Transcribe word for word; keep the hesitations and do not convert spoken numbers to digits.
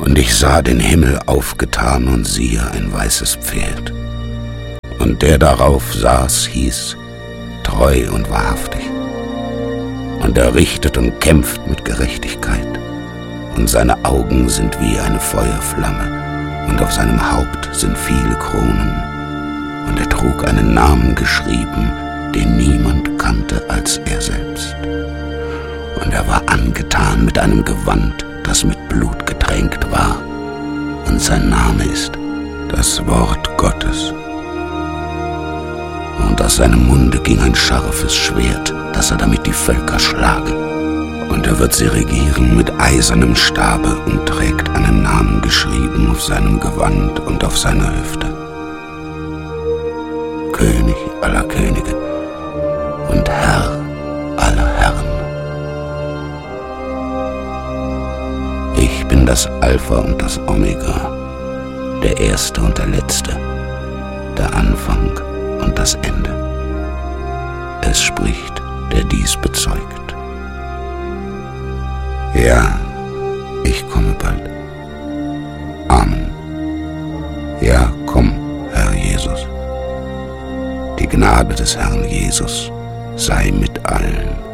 Und ich sah den Himmel aufgetan und siehe ein weißes Pferd. Und der darauf saß, hieß Treu und Wahrhaftig. Und er richtet und kämpft mit Gerechtigkeit. Und seine Augen sind wie eine Feuerflamme. Und auf seinem Haupt sind viele Kronen. Und er trug einen Namen geschrieben, den niemand kannte als er selbst. Und er war angetan mit einem Gewand, das mit Blut getränkt war. Und sein Name ist das Wort Gottes. Und aus seinem Munde ging ein scharfes Schwert, dass er damit die Völker schlage. Und er wird sie regieren mit eisernem Stabe und trägt einen Namen geschrieben auf seinem Gewand und auf seiner Hüfte. König aller Könige und Herr aller Herren. Ich bin das Alpha und das Omega, der Erste und der Letzte, der Anfang und das Ende. Es spricht, der dies bezeugt. Ja, ich komme bald. Amen. Ja, komm, Herr Jesus. Die Gnade des Herrn Jesus sei mit allen.